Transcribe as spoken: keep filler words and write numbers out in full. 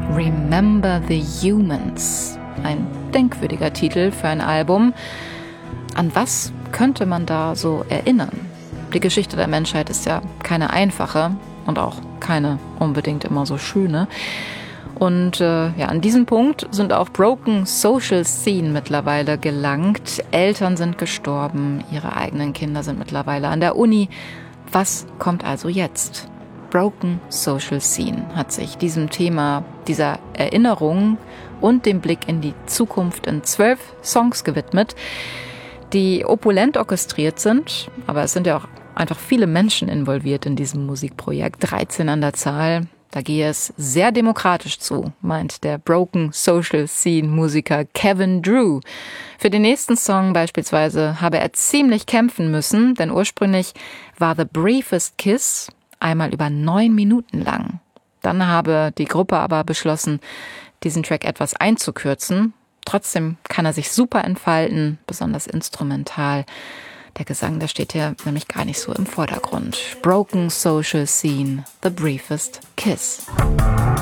Remember the Humans. Ein denkwürdiger Titel für ein Album. An was könnte man da so erinnern? Die Geschichte der Menschheit ist ja keine einfache und auch keine unbedingt immer so schöne. Und äh, ja, an diesem Punkt sind auch Broken Social Scene mittlerweile gelangt. Eltern sind gestorben, ihre eigenen Kinder sind mittlerweile an der Uni. Was kommt also jetzt? Broken Social Scene hat sich diesem Thema, dieser Erinnerung und dem Blick in die Zukunft in zwölf Songs gewidmet, die opulent orchestriert sind. Aber es sind ja auch einfach viele Menschen involviert in diesem Musikprojekt, dreizehn an der Zahl. Da gehe es sehr demokratisch zu, meint der Broken Social Scene Musiker Kevin Drew. Für den nächsten Song beispielsweise habe er ziemlich kämpfen müssen, denn ursprünglich war The Briefest Kiss einmal über neun Minuten lang. Dann habe die Gruppe aber beschlossen, diesen Track etwas einzukürzen. Trotzdem kann er sich super entfalten, besonders instrumental. Der Gesang, der steht hier nämlich gar nicht so im Vordergrund. Broken Social Scene, The Briefest Kiss.